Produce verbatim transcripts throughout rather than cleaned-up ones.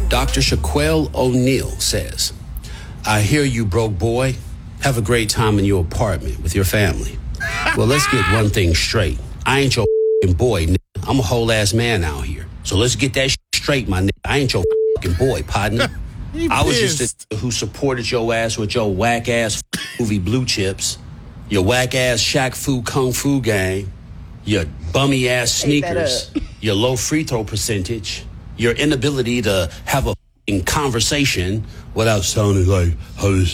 Doctor Shaquille O'Neal says, I hear you, broke boy. Have a great time in your apartment with your family. Well, let's get one thing straight. I ain't your f***ing boy, nigga. I'm a whole ass man out here. So let's get that shit straight, my nigga. I ain't your f***ing boy, partner. I was pissed. just a who supported your ass with your whack ass movie Blue Chips, your whack ass Shaq Fu Kung Fu game, your bummy ass sneakers, your low free throw percentage, your inability to have a f***ing conversation without sounding like, I was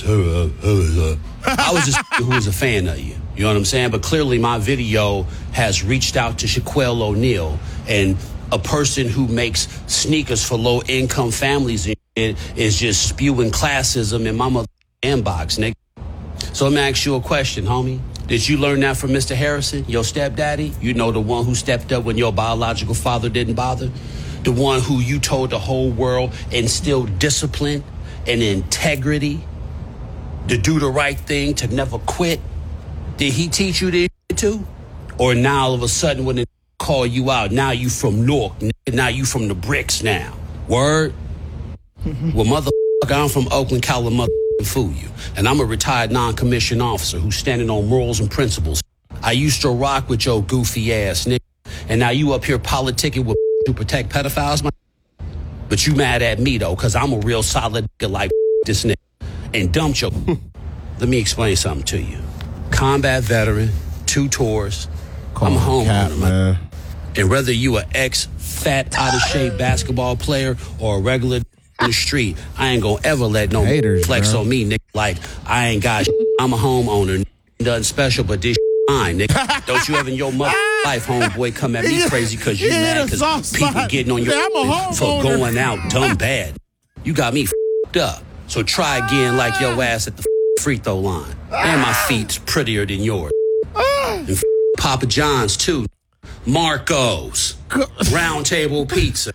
just who was a fan of you. You know what I'm saying? But clearly my video has reached out to Shaquille O'Neal, and a person who makes sneakers for low-income families and shit is just spewing classism in my mother inbox, nigga. So let me ask you a question, homie. Did you learn that from Mister Harrison, your stepdaddy? You know, the one who stepped up when your biological father didn't bother? The one who you told the whole world instilled discipline and integrity to do the right thing, to never quit? Did he teach you this shit too? Or now all of a sudden when they call you out, now you from Newark, now you from the bricks now? Word? Well, motherfucker, I'm from Oakland, California, fool you. And I'm a retired non-commissioned officer who's standing on morals and principles. I used to rock with your goofy ass, nigga. And now you up here politicking with to protect pedophiles, my. But you mad at me, though, because I'm a real solid nigga like this nigga. And dumped your. Let me explain something to you. Combat veteran, two tours. Call I'm a homeowner, man. And whether you a ex-fat, out-of-shape basketball player or a regular in the street, I ain't gonna ever let no Haters, flex bro. on me, nigga. Like, I ain't got shit. I'm a homeowner. Nothing special, but this fine, nigga. Don't you ever in your mother life, homeboy, come at me crazy because you Yeah, mad the because soft people spot. getting on your Yeah, I'm a for homeowner. going out dumb bad. You got me f***ed up. So try again like your ass at the f- free throw line. And my feet's prettier than yours. And f- Papa John's, too. Marco's. Round Table Pizza.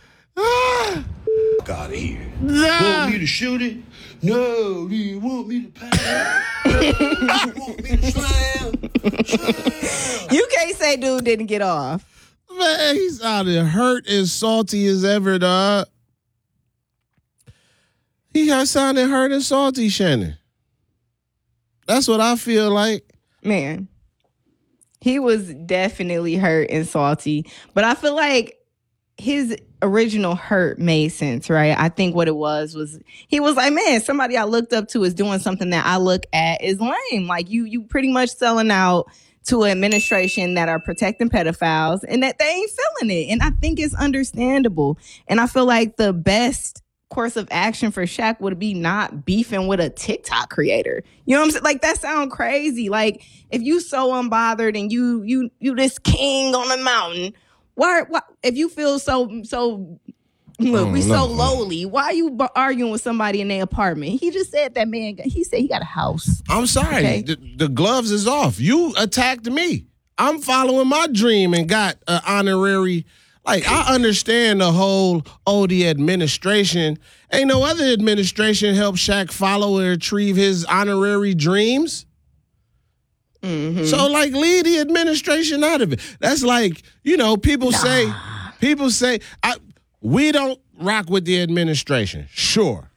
Fuck out of here. Nah. Want me to shoot it? No. Do you want me to pass? You want me to slam? Slam. You can't say dude didn't get off. Man, he's out there hurt as salty as ever, dog. He got sounded hurt and salty, Shannon. That's what I feel like. Man, he was definitely hurt and salty. But I feel like his original hurt made sense, right? I think what it was was he was like, man, somebody I looked up to is doing something that I look at is lame. Like you, you pretty much selling out to an administration that are protecting pedophiles and that they ain't feeling it. And I think it's understandable. And I feel like the best course of action for Shaq would be not beefing with a TikTok creator. You know what I'm saying? Like, that sound crazy. Like, if you so unbothered and you you you this king on the mountain, why, why if you feel so so look, Oh, we no. so lowly, why are you b- arguing with somebody in their apartment? He just said that man got, he said he got a house. I'm sorry. Okay. The, the gloves is off. You attacked me. I'm following my dream and got an honorary. Like, I understand the whole, oh, the administration. Ain't no other administration help Shaq follow or achieve his honorary dreams. Mm-hmm. So, like, leave the administration out of it. That's like, you know, people say, people say, I, we don't rock with the administration. Sure.